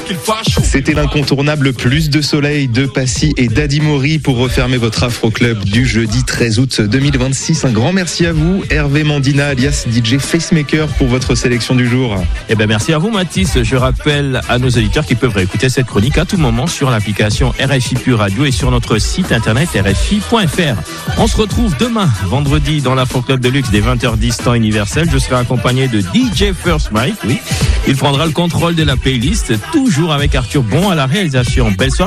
C'était l'incontournable Plus de soleil de Passy et d'Adi Mori pour refermer votre Afro Club du jeudi 13 août 2026. Un grand merci à vous, Hervé Mandina, alias DJ Facemaker, pour votre sélection du jour. Eh ben, merci à vous, Mathis. Je rappelle à nos auditeurs qu'ils peuvent réécouter cette chronique à tout moment sur l'application RFI Pure Radio et sur notre site internet rfi.fr. On se retrouve demain, vendredi, dans l'Afro Club de Luxe dès 20h10 temps universel. Je serai accompagné de DJ First Mike, oui. Il prendra le contrôle de la playlist, toujours avec Arthur Bon à la réalisation. Belle soirée.